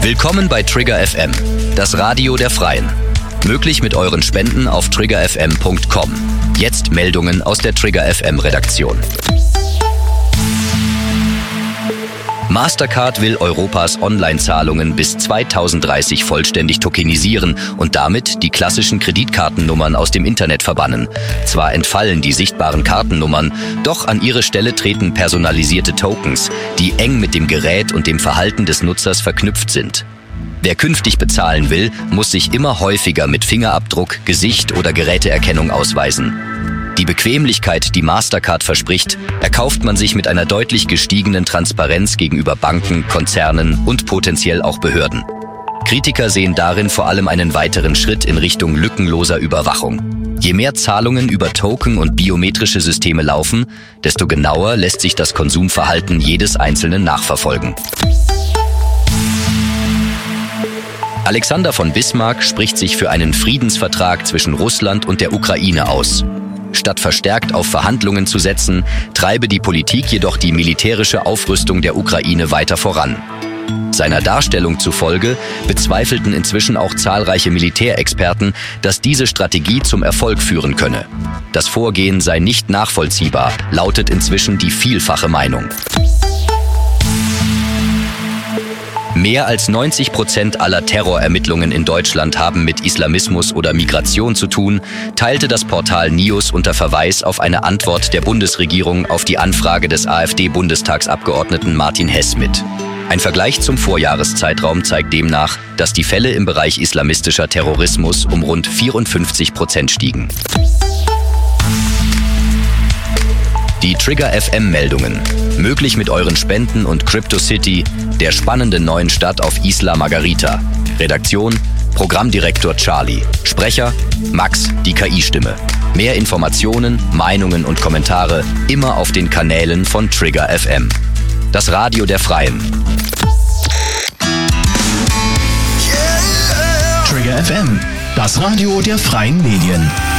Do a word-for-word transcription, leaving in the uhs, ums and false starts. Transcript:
Willkommen bei Trigger F M, das Radio der Freien. Möglich mit euren Spenden auf trigger f m punkt com. Jetzt Meldungen aus der Trigger F M Redaktion. Mastercard will Europas Online-Zahlungen bis zweitausenddreißig vollständig tokenisieren und damit die klassischen Kreditkartennummern aus dem Internet verbannen. Zwar entfallen die sichtbaren Kartennummern, doch an ihre Stelle treten personalisierte Tokens, die eng mit dem Gerät und dem Verhalten des Nutzers verknüpft sind. Wer künftig bezahlen will, muss sich immer häufiger mit Fingerabdruck, Gesicht oder Geräteerkennung ausweisen. Die Bequemlichkeit, die Mastercard verspricht, erkauft man sich mit einer deutlich gestiegenen Transparenz gegenüber Banken, Konzernen und potenziell auch Behörden. Kritiker sehen darin vor allem einen weiteren Schritt in Richtung lückenloser Überwachung. Je mehr Zahlungen über Token und biometrische Systeme laufen, desto genauer lässt sich das Konsumverhalten jedes Einzelnen nachverfolgen. Alexander von Bismarck spricht sich für einen Friedensvertrag zwischen Russland und der Ukraine aus. Statt verstärkt auf Verhandlungen zu setzen, treibe die Politik jedoch die militärische Aufrüstung der Ukraine weiter voran. Seiner Darstellung zufolge bezweifelten inzwischen auch zahlreiche Militärexperten, dass diese Strategie zum Erfolg führen könne. Das Vorgehen sei nicht nachvollziehbar, lautet inzwischen die vielfache Meinung. Mehr als neunzig Prozent aller Terrorermittlungen in Deutschland haben mit Islamismus oder Migration zu tun, teilte das Portal Nius unter Verweis auf eine Antwort der Bundesregierung auf die Anfrage des AfD-Bundestagsabgeordneten Martin Hess mit. Ein Vergleich zum Vorjahreszeitraum zeigt demnach, dass die Fälle im Bereich islamistischer Terrorismus um rund vierundfünfzig Prozent stiegen. Die Trigger F M-Meldungen. Möglich mit euren Spenden und CryptoCity, der spannenden neuen Stadt auf Isla Margarita. Redaktion: Programmdirektor Charlie. Sprecher: Max, die K I-Stimme. Mehr Informationen, Meinungen und Kommentare immer auf den Kanälen von Trigger F M. Das Radio der Freien. Trigger F M, das Radio der Freien Medien.